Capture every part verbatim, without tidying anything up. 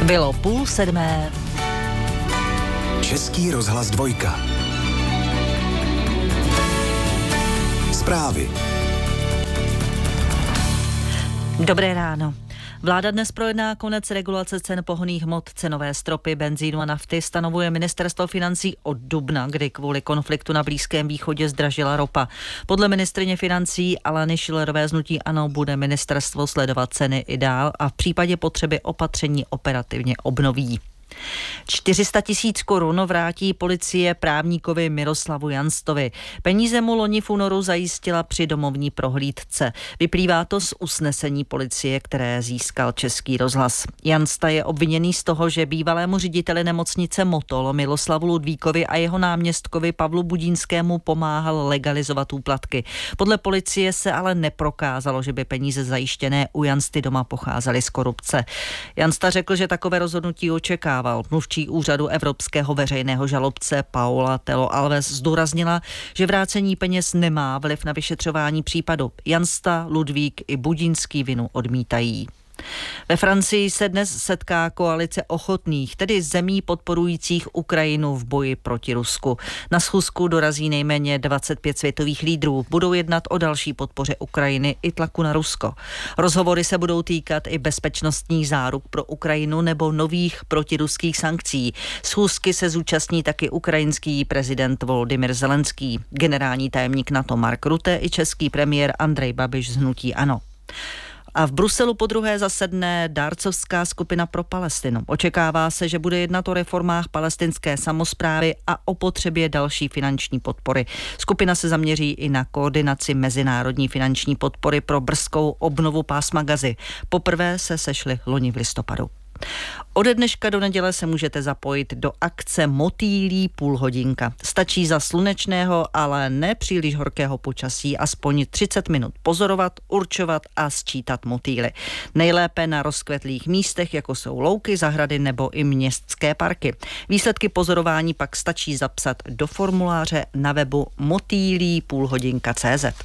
Bylo půl sedmé. Český rozhlas dvojka. Zprávy. Dobré ráno. Vláda dnes projedná konec regulace cen pohonných hmot. Cenové stropy benzínu a nafty stanovuje ministerstvo financí od dubna, kdy kvůli konfliktu na Blízkém východě zdražila ropa. Podle ministryně financí Aleny Schillerové z hnutí ANO bude ministerstvo sledovat ceny i dál a v případě potřeby opatření operativně obnoví. čtyři sta tisíc korun vrátí policie právníkovi Miroslavu Janstovi. Peníze mu loni v únoru zajistila při domovní prohlídce. Vyplývá to z usnesení policie, které získal Český rozhlas. Jansta je obviněný z toho, že bývalému řediteli nemocnice Motol Miloslavu Ludvíkovi a jeho náměstkovi Pavlu Budínskému pomáhal legalizovat úplatky. Podle policie se ale neprokázalo, že by peníze zajištěné u Jansty doma pocházely z korupce. Jansta řekl, že takové rozhodnutí očekával. Mluvčí úřadu evropského veřejného žalobce Paula Telo Alves zdůraznila, že vrácení peněz nemá vliv na vyšetřování případu. Jansta, Ludvík i Budínský vinu odmítají. Ve Francii se dnes setká koalice ochotných, tedy zemí podporujících Ukrajinu v boji proti Rusku. Na schůzku dorazí nejméně dvacet pět světových lídrů. Budou jednat o další podpoře Ukrajiny i tlaku na Rusko. Rozhovory se budou týkat i bezpečnostních záruk pro Ukrajinu nebo nových protiruských sankcí. Schůzky se zúčastní taky ukrajinský prezident Volodymyr Zelenský, generální tajemník NATO Mark Rutte i český premiér Andrej Babiš z hnutí ANO. A v Bruselu podruhé zasedne dárcovská skupina pro Palestinu. Očekává se, že bude jednat o reformách palestinské samosprávy a o potřebě další finanční podpory. Skupina se zaměří i na koordinaci mezinárodní finanční podpory pro brzkou obnovu pásma Gazy. Poprvé se sešli loni v listopadu. Ode dneška do neděle se můžete zapojit do akce Motýlí půl hodinka. Stačí za slunečného, ale ne příliš horkého počasí aspoň třicet minut pozorovat, určovat a sčítat motýly. Nejlépe na rozkvetlých místech, jako jsou louky, zahrady nebo i městské parky. Výsledky pozorování pak stačí zapsat do formuláře na webu motýlí půl hodinka tečka cé zet.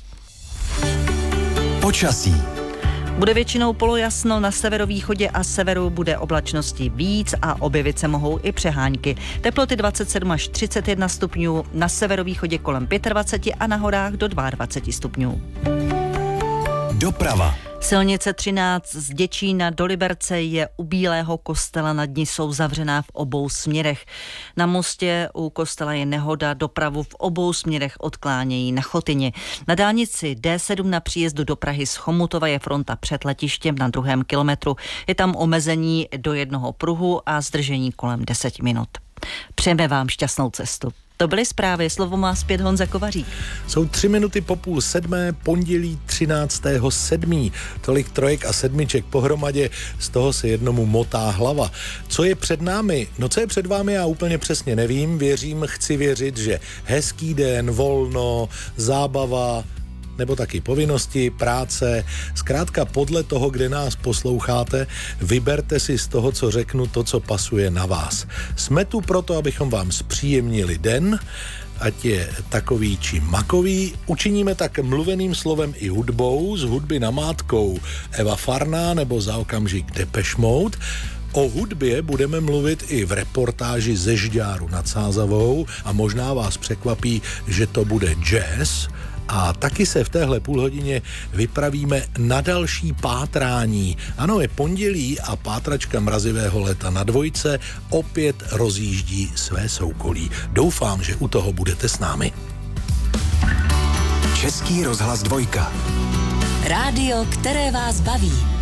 Počasí. Bude většinou polojasno, na severovýchodě a severu bude oblačnosti víc a objevit se mohou i přehánky. Teploty dvacet sedm až třicet jedna stupňů, na severovýchodě kolem dvacet pět a na horách do dvacet dva stupňů. Doprava. Silnice třináct z Děčína do Liberce je u Bílého kostela, nad ní jsou zavřená v obou směrech. Na mostě u kostela je nehoda, dopravu v obou směrech odklánějí na Chotyni. Na dálnici D sedm na příjezdu do Prahy z Chomutova je fronta před letištěm na druhém kilometru. Je tam omezení do jednoho pruhu a zdržení kolem deset minut. Přejeme vám šťastnou cestu. To byly zprávy, slovo má zpět Honza Kovařík. Jsou tři minuty po půl sedmé, pondělí třináctého sedmého Tolik trojek a sedmiček pohromadě, z toho se jednomu motá hlava. Co je před námi? No co je před vámi, já úplně přesně nevím. Věřím, chci věřit, že hezký den, volno, zábava, nebo taky povinnosti, práce. Zkrátka podle toho, kde nás posloucháte, vyberte si z toho, co řeknu, to, co pasuje na vás. Jsme tu proto, abychom vám zpříjemnili den, ať je takový či makový. Učiníme tak mluveným slovem i hudbou, z hudby namátkou Eva Farná nebo za okamžik Depeche Mode. O hudbě budeme mluvit i v reportáži ze Žďáru nad Sázavou a možná vás překvapí, že to bude jazz. A taky se v téhle půlhodině vypravíme na další pátrání. Ano, je pondělí a pátračka mrazivého léta na dvojce opět rozjíždí své soukolí. Doufám, že u toho budete s námi. Český rozhlas dvojka. Rádio, které vás baví.